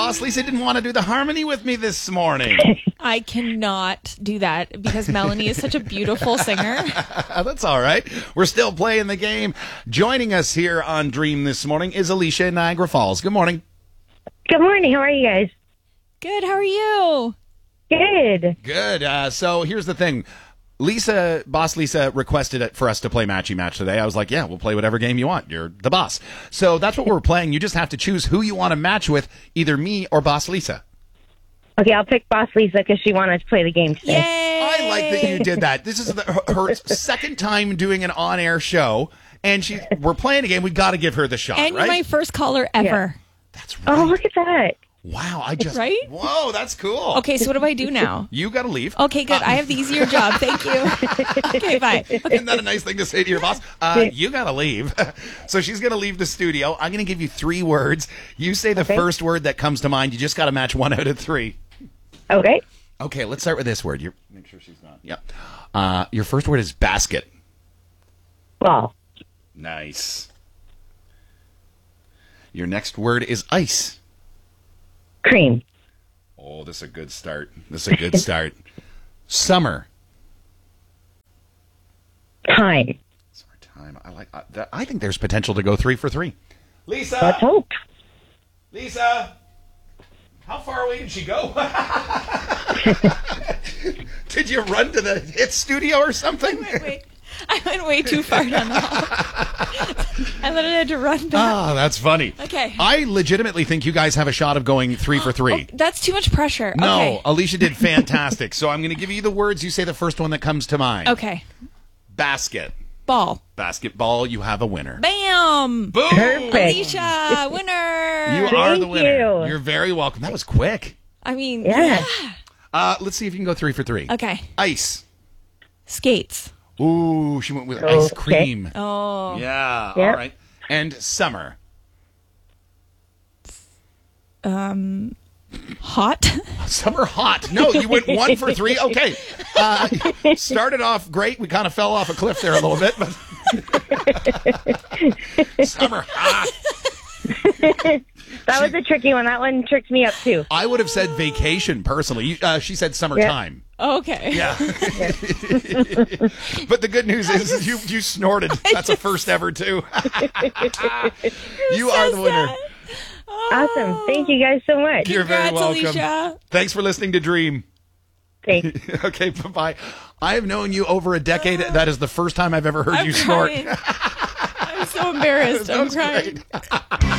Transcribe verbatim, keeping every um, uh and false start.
Boss Lisa didn't want to do the harmony with me this morning. I cannot do that because Melanie is such a beautiful singer. That's all right. We're still playing the game. Joining us here on Dream this morning is Alicia in Niagara Falls. Good morning. Good morning. How are you guys? Good. How are you? Good. Good. Uh, so here's the thing. Lisa, Boss Lisa, requested it for us to play Matchy Match today. I was like, yeah, we'll play whatever game you want. You're the boss. So that's what we're playing. You just have to choose who you want to match with, either me or Boss Lisa. Okay, I'll pick Boss Lisa because she wanted to play the game today. Yay! I like that you did that. This is the, her second time doing an on-air show, and she we're playing a game. We got to give her the shot, And right? you're my first caller ever. That's right. Oh, look at that. Wow, I just... Right? Whoa, that's cool. Okay, so what do I do now? You got to leave. Okay, good. I have the easier job. Thank you. Okay, bye. Okay. Isn't that a nice thing to say to your boss? Uh, you got to leave. So she's going to leave the studio. I'm going to give you three words. You say the Okay. first word that comes to mind. You just got to match one out of three. Okay. Okay, let's start with this word. You're, make sure she's not. Yep. Uh, your first word is basket. Ball. Nice. Your next word is ice. Cream. Oh, this is a good start. This is a good start. Summer. Time. Summertime. I like. Uh, that, I think there's potential to go three for three. Lisa. Let's hope. Lisa. How far away did she go? Did you run to the hit studio or something? Wait, wait. I went way too far down the hall. I literally had to run back. Oh, that's funny. Okay. I legitimately think you guys have a shot of going three for three. Oh, that's too much pressure. No, Okay. Alicia did fantastic. So I'm going to give you the words. You say the first one that comes to mind. Okay. Basket. Ball. Basketball, you have a winner. Bam. Boom! Perfect. Alicia, winner. You are the Thank winner. you. You're very welcome. That was quick. I mean, Yeah. yeah. Uh, let's see if you can go three for three. Okay. Ice. Skates. Ooh, she went with Oh, ice okay. cream. Oh. Yeah, Yep. all right. And summer. Um, hot. Summer hot. No, you went one for three. Okay. Uh, started off great. We kind of fell off a cliff there a little bit, but summer hot. That was a tricky one. That one tricked me up too. I would have said vacation personally. You- Uh, she said summertime. Okay. Yeah. But the good news is you you snorted. That's a first ever too. You are the winner. Awesome. Thank you guys so much. You're very Congrats, welcome. Alicia. Thanks for listening to Dream. Thanks. Okay, bye-bye. I have known you over a decade. That is the first time I've ever heard I'm you snort. crying. I'm so embarrassed. That I'm was crying. great.